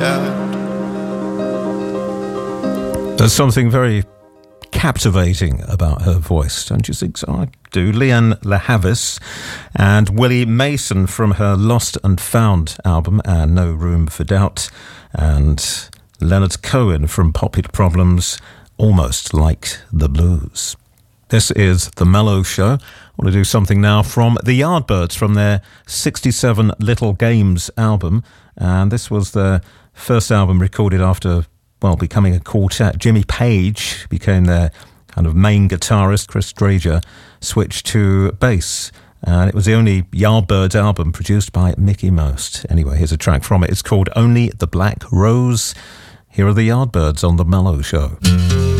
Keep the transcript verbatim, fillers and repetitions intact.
shout. There's something very captivating about her voice, don't you think so? I do. Lianne La Havas and Willie Mason from her Lost and Found album, and No Room for Doubt, and Leonard Cohen from Pop It Problems, Almost Like the Blues. This is The Mellow Show. I want to do something now from the Yardbirds, from their sixty-seven Little Games album, and this was their first album recorded after, well, becoming a quartet. Jimmy Page became their kind of main guitarist. Chris Drager switched to bass. And it was the only Yardbirds album produced by Mickey Most. Anyway, here's a track from it. It's called Only the Black Rose. Here are the Yardbirds on The Mellow Show.